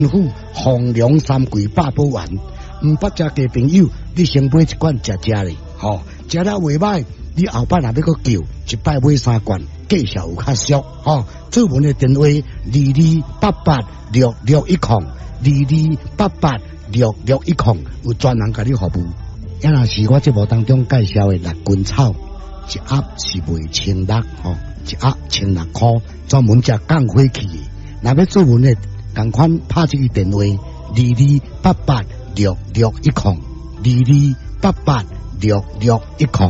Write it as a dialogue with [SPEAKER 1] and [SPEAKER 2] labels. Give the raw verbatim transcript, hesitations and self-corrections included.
[SPEAKER 1] 府红粮三桂八宝丸，唔捌食嘅朋友，你先买一罐食食咧，吼、哦，食了袂歹，你后摆若要搁叫，一摆买三罐，计效有较俗，吼、哦。做文嘅电话二二八八六六一零，二二八八六六一零，有专人甲你服务。也若是我节目当中介绍嘅六根草，一盒是卖千六，吼、哦，一盒千六块，专门食降火气嘅。若要做文嘅，共款拍这个电话二二八八六六一零，二二八八六六一零。